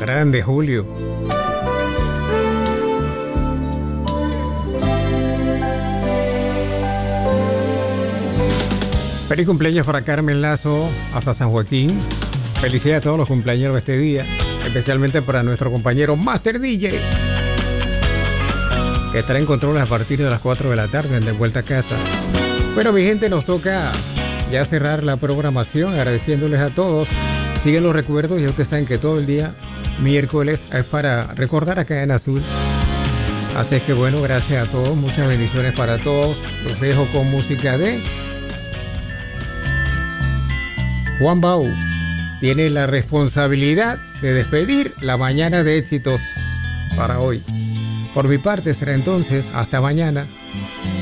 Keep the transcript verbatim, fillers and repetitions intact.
Grande, Julio. Feliz cumpleaños para Carmen Lazo hasta San Joaquín. Felicidades a todos los cumpleaños de este día, especialmente para nuestro compañero Master D J, que estará en control a partir de las cuatro de la tarde de vuelta a casa. Bueno, mi gente, nos toca ya cerrar la programación, agradeciéndoles a todos. Siguen los recuerdos, ya ustedes saben que todo el día miércoles es para recordar acá en Azul. Así que bueno, gracias a todos, muchas bendiciones para todos. Los dejo con música de Juan Bau. Tiene la responsabilidad de despedir la mañana de éxitos para hoy. Por mi parte será entonces hasta mañana.